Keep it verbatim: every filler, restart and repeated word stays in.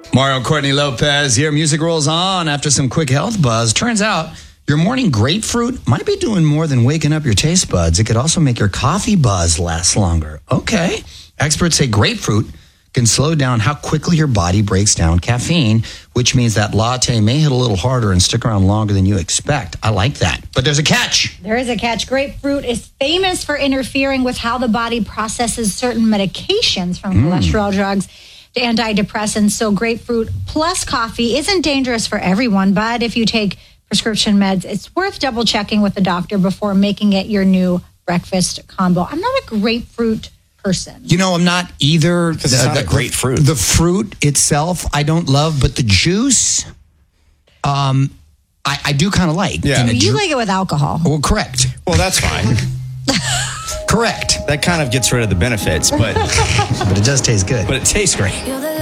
Mario Courtney Lopez here. Music rolls on after some quick health buzz. Turns out your morning grapefruit might be doing more than waking up your taste buds. It could also make your coffee buzz last longer. Okay. Experts say grapefruit can slow down how quickly your body breaks down caffeine, which means that latte may hit a little harder and stick around longer than you expect. I like that. But there's a catch. There is a catch. Grapefruit is famous for interfering with how the body processes certain medications, from mm. cholesterol drugs to antidepressants. So grapefruit plus coffee isn't dangerous for everyone, but if you take prescription meds, it's worth double checking with the doctor before making it your new breakfast combo. I'm not a grapefruit person. You know, I'm not either. Because it's not the, a great fruit. The fruit itself, I don't love, but the juice, um, I, I do kind of like. Yeah. You ju- like it with alcohol. Well, correct. Well, that's fine. Correct. That kind of gets rid of the benefits, but But it does taste good. but it tastes great.